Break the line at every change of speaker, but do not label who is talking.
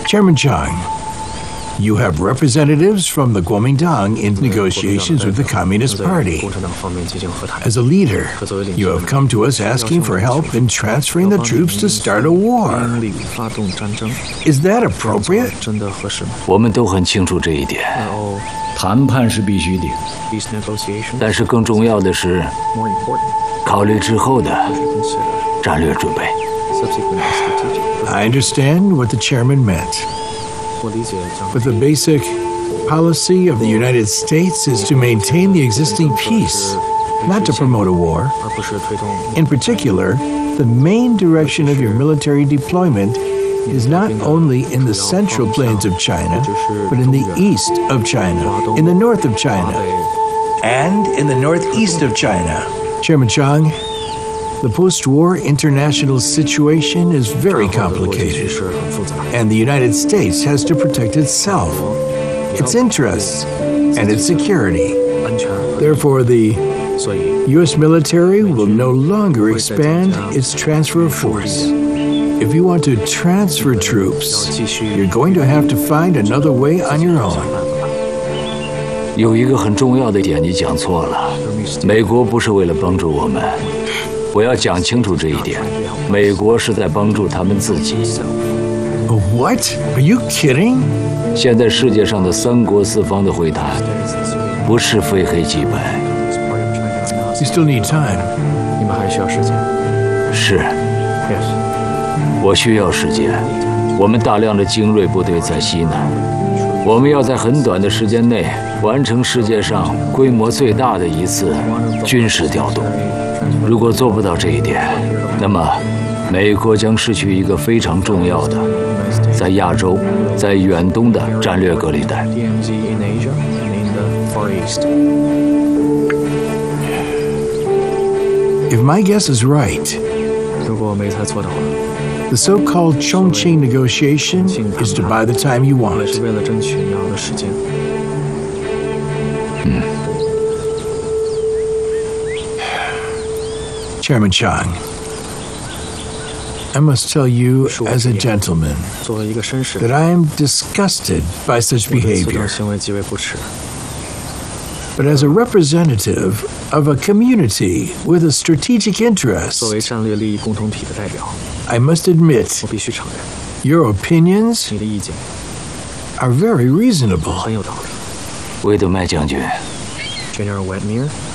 Chairman Chang, you have representatives from the Kuomintang in negotiations with the Communist Party. As a leader, you have come to us asking for help in transferring the troops to start a war. Is that appropriate?
我们都很清楚这一点。谈判是必须的，但是更重要的是考虑之后的战略准备。
I understand what the chairman meant. But the basic policy of the United States is to maintain the existing peace, not to promote a war. In particular, the main direction of your military deployment is not only in the central plains of China, but in the east of China, in the north of China, and in the northeast of China. Chairman Chang, the post-war international situation is very complicated, and the United States has to protect itself, its interests, and its security. Therefore, the U.S. military will no longer expand its transfer of force. If you want to transfer troops, you're going to have to find another way on your own.
有一个很重要的点你讲错了，美国不是为了帮助我们。我要讲清楚这一点，美国是在帮助他们自己。
What? Are you kidding?
现在世界上的三国四方的会谈，不是非黑即白。
You still need time.
你们还需要时间。
是。我需要时间。我们大量的精锐部队在西南，我们要在很短的时间内完成世界上规模最大的一次军事调动。如果做不到这一点，那么美国将失去一个非常重要的在亚洲、在远东的战略隔离带。
If my guess is right,
如果我没猜错的话，
the so-called Chongqing negotiation is to buy the time you want.
是为了争取你要的时间。
Chairman Chang, I must tell you as a gentleman
作为一个绅士，
that I am disgusted by such
我对此种
behavior.
行为极为不耻。
But as a representative of a community with a strategic
作
interest,
为战略利益共同体的代表，
I must admit
我必须承认，
your opinions
你的意见
are very reasonable.
很有道理。
维德麦将军，
General Wetmere